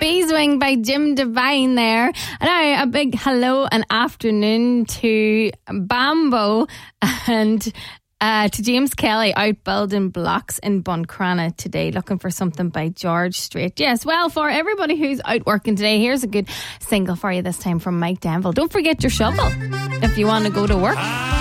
Beeswing by Jim Devine there. And a big hello and afternoon to Bambo and to James Kelly out building blocks in Buncrana today, looking for something by George Strait. Yes, well, for everybody who's out working today, here's a good single for you this time from Mike Danville. Don't forget your shovel if you want to go to work.